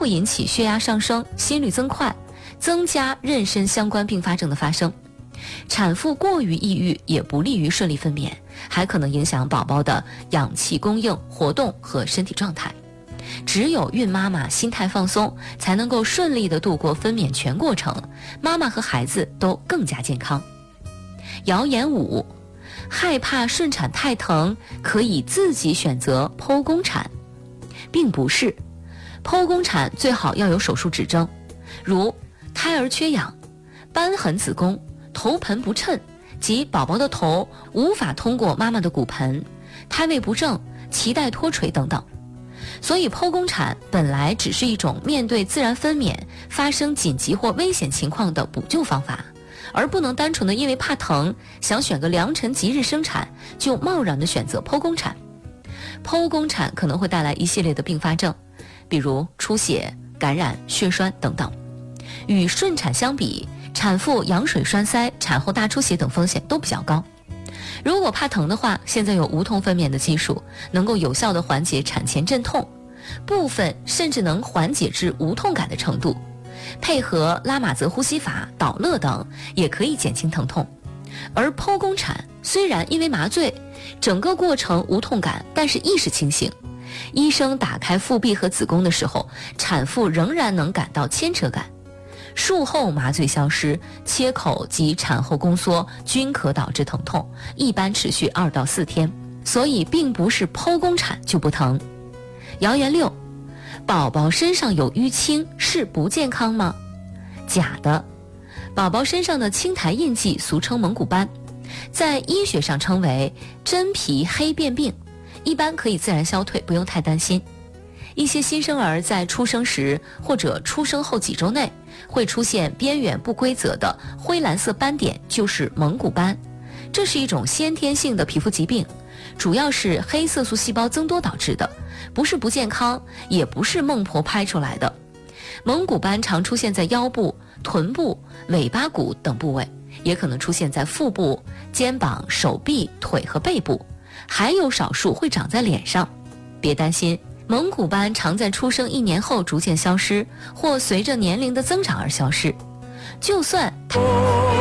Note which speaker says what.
Speaker 1: 会引起血压上升、心率增快，增加妊娠相关并发症的发生。产妇过于抑郁也不利于顺利分娩，还可能影响宝宝的氧气供应、活动和身体状态。只有孕妈妈心态放松，才能够顺利地度过分娩全过程，妈妈和孩子都更加健康。谣言5，害怕顺产太疼，可以自己选择剖宫产。并不是，剖宫产最好要有手术指征，如胎儿缺氧、瘢痕子宫、头盆不称及宝宝的头无法通过妈妈的骨盆、胎位不正、脐带脱垂等等。所以剖宫产本来只是一种面对自然分娩发生紧急或危险情况的补救方法，而不能单纯的因为怕疼想选个良辰吉日生产就贸然的选择剖宫产。剖宫产可能会带来一系列的并发症，比如出血、感染、血栓等等。与顺产相比，产妇羊水栓塞、产后大出血等风险都比较高。如果怕疼的话，现在有无痛分娩的技术，能够有效地缓解产前阵痛，部分甚至能缓解至无痛感的程度。配合拉玛泽呼吸法、导乐等，也可以减轻疼痛。而剖宫产虽然因为麻醉，整个过程无痛感，但是意识清醒。医生打开腹壁和子宫的时候，产妇仍然能感到牵扯感。术后麻醉消失，切口及产后宫缩均可导致疼痛，一般持续2到4天，所以并不是剖宫产就不疼。谣言6，宝宝身上有淤青是不健康吗？假的，宝宝身上的青苔印记俗称蒙古斑，在医学上称为真皮黑变病，一般可以自然消退，不用太担心。一些新生儿在出生时或者出生后几周内会出现边缘不规则的灰蓝色斑点，就是蒙古斑。这是一种先天性的皮肤疾病，主要是黑色素细胞增多导致的，不是不健康，也不是孟婆拍出来的。蒙古斑常出现在腰部、臀部、尾巴骨等部位，也可能出现在腹部、肩膀、手臂、腿和背部，还有少数会长在脸上。别担心，蒙古斑常在出生1年后逐渐消失，或随着年龄的增长而消失。就算